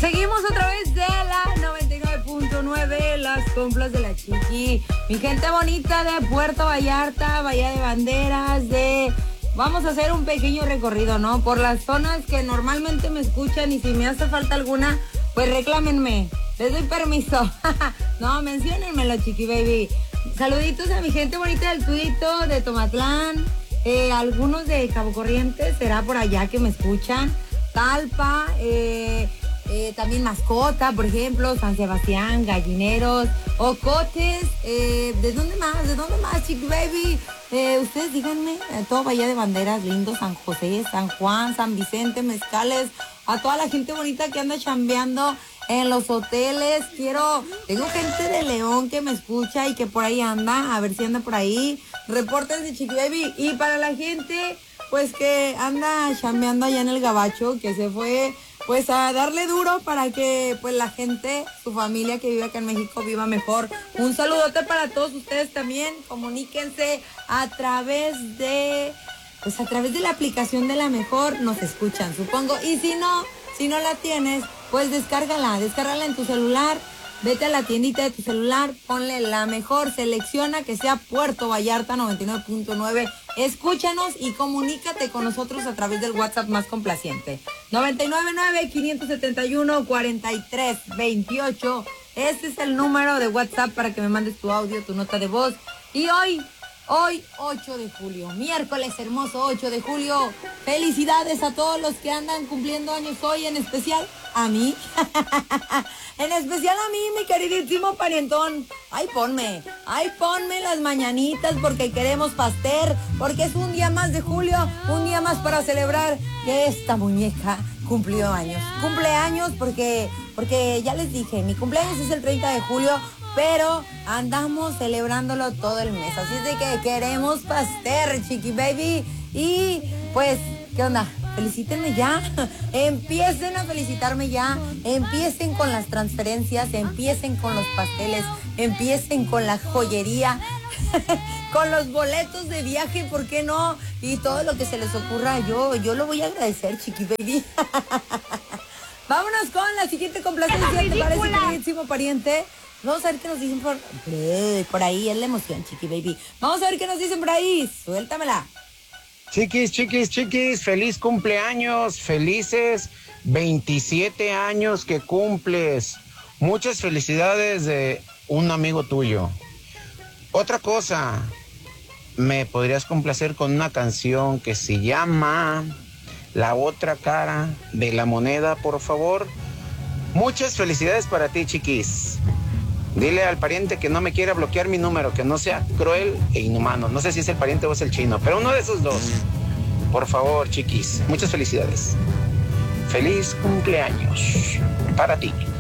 Seguimos otra vez de la 99.9, las compras de la Chiqui. Mi gente bonita de Puerto Vallarta, Bahía de Banderas, Vamos a hacer un pequeño recorrido, ¿no? Por las zonas que normalmente me escuchan y si me hace falta alguna, pues reclámenme. Les doy permiso. No, menciónenmelo, Chiqui Baby. Saluditos a mi gente bonita del Tuito, de Tomatlán, algunos de Cabo Corrientes, será por allá que me escuchan. Talpa, también Mascota, por ejemplo, San Sebastián, Gallineros, Ocotes, ¿de dónde más, Chiqui Baby? Ustedes díganme, todo Bahía de Banderas, lindo, San José, San Juan, San Vicente, Mezcales, a toda la gente bonita que anda chambeando en los hoteles. Tengo gente de León que me escucha y que por ahí anda, a ver si anda por ahí. Repórtense, Chiqui Baby. Y para la gente, pues que anda chambeando allá en el Gabacho, que se fue pues a darle duro para que pues la gente, su familia que vive acá en México viva mejor. Un saludote para todos ustedes también. Comuníquense a través de la aplicación de La Mejor, nos escuchan, supongo. Y si no la tienes, pues descárgala en tu celular. Vete a la tiendita de tu celular, ponle La Mejor, selecciona que sea Puerto Vallarta 99.9. Escúchanos y comunícate con nosotros a través del WhatsApp más complaciente. 999-571-4328. Este es el número de WhatsApp para que me mandes tu audio, tu nota de voz. Y hoy 8 de julio, miércoles hermoso 8 de julio. Felicidades a todos los que andan cumpliendo años hoy, en especial a mí. En especial a mí, mi queridísimo parientón. Ay, ponme las mañanitas porque queremos pastel, porque es un día más de julio, un día más para celebrar que esta muñeca cumplió años. Cumpleaños porque ya les dije, mi cumpleaños es el 30 de julio, pero andamos celebrándolo todo el mes. Así es de que queremos pastel, Chiqui Baby. Y pues, ¿qué onda? Felicítenme ya, empiecen a felicitarme ya, empiecen con las transferencias, empiecen con los pasteles, empiecen con la joyería, con los boletos de viaje, ¿por qué no? Y todo lo que se les ocurra, yo lo voy a agradecer, Chiqui Baby. Vámonos con la siguiente complacencia, ¿te parece, queridísimo pariente? Vamos a ver qué nos dicen por ahí, es la emoción, Chiqui Baby. Vamos a ver qué nos dicen por ahí, suéltamela. Chiquis, feliz cumpleaños, felices 27 años que cumples. Muchas felicidades de un amigo tuyo. Otra cosa, ¿me podrías complacer con una canción que se llama La Otra Cara de la Moneda, por favor? Muchas felicidades para ti, Chiquis. Dile al pariente que no me quiera bloquear mi número, que no sea cruel e inhumano. No sé si es el pariente o es el chino, pero uno de esos dos. Por favor, Chiquis, muchas felicidades. Feliz cumpleaños para ti.